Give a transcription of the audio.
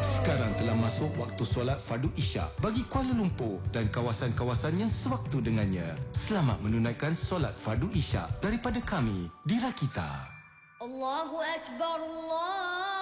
Sekarang telah masuk waktu solat fardu Isyak bagi Kuala Lumpur dan kawasan-kawasan yang sewaktu dengannya. Selamat menunaikan solat fardu Isyak daripada kami di Rakita. Allahu Akbar, Allah.